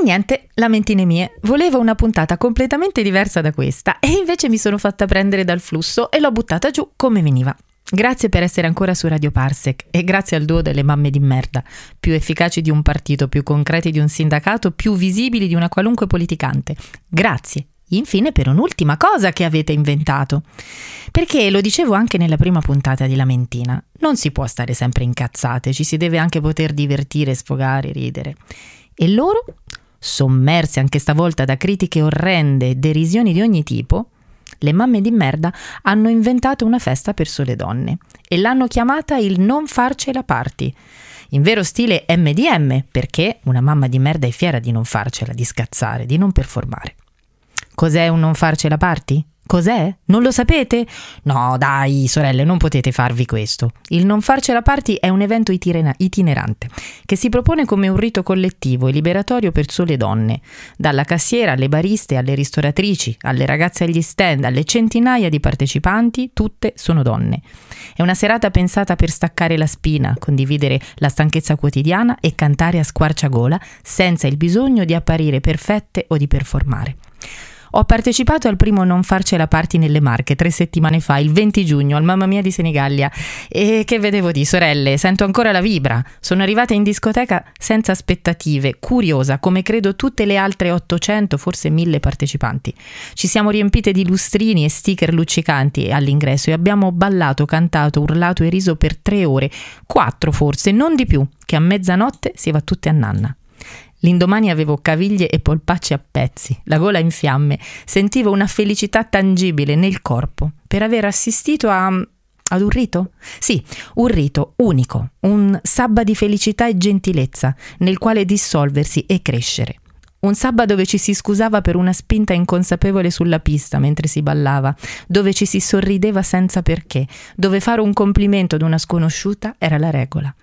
niente, lamentine mie, volevo una puntata completamente diversa da questa e invece mi sono fatta prendere dal flusso e l'ho buttata giù come veniva. Grazie per essere ancora su Radio Parsec e grazie al duo delle mamme di merda, più efficaci di un partito, più concreti di un sindacato, più visibili di una qualunque politicante. Grazie, infine, per un'ultima cosa che avete inventato. Perché, lo dicevo anche nella prima puntata di Lamentina, non si può stare sempre incazzate, ci si deve anche poter divertire, sfogare, ridere. E loro, sommerse anche stavolta da critiche orrende e derisioni di ogni tipo, le mamme di merda hanno inventato una festa per sole donne e l'hanno chiamata il Non Farcela Party, in vero stile MDM, perché una mamma di merda è fiera di non farcela, di scazzare, di non performare. Cos'è un non farcela party? Cos'è? Non lo sapete? No, dai, sorelle, non potete farvi questo. Il non farcela party è un evento itinerante che si propone come un rito collettivo e liberatorio per sole donne, dalla cassiera alle bariste, alle ristoratrici, alle ragazze agli stand, alle centinaia di partecipanti, tutte sono donne. È una serata pensata per staccare la spina, condividere la stanchezza quotidiana e cantare a squarciagola senza il bisogno di apparire perfette o di performare. Ho partecipato al primo Non Farcela Party nelle Marche 3 settimane fa, il 20 giugno, al Mamma Mia di Senigallia. E che vedevo di sorelle, sento ancora la vibra. Sono arrivata in discoteca senza aspettative, curiosa, come credo tutte le altre 800, forse 1000 partecipanti. Ci siamo riempite di lustrini e sticker luccicanti all'ingresso e abbiamo ballato, cantato, urlato e riso per 3 ore, 4 forse, non di più, che a mezzanotte si va tutte a nanna. L'indomani avevo caviglie e polpacci a pezzi, la gola in fiamme, sentivo una felicità tangibile nel corpo per aver assistito ad un rito? Sì, un rito unico, un sabba di felicità e gentilezza nel quale dissolversi e crescere. Un sabba dove ci si scusava per una spinta inconsapevole sulla pista mentre si ballava, dove ci si sorrideva senza perché, dove fare un complimento ad una sconosciuta era la regola.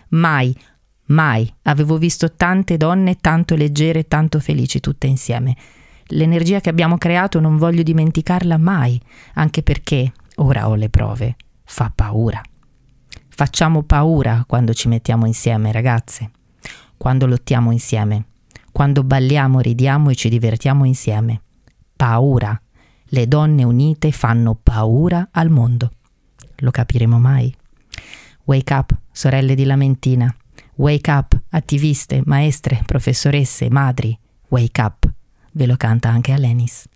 Mai avevo visto tante donne tanto leggere e tanto felici tutte insieme. L'energia che abbiamo creato non voglio dimenticarla mai, anche perché, ora ho le prove, fa paura. Facciamo paura quando ci mettiamo insieme, ragazze, quando lottiamo insieme, quando balliamo, ridiamo e ci divertiamo insieme. Paura. Le donne unite fanno paura al mondo. Lo capiremo mai? Wake up, sorelle di Lamentina. Wake up, attiviste, maestre, professoresse, madri. Wake up. Ve lo canta anche Alenis.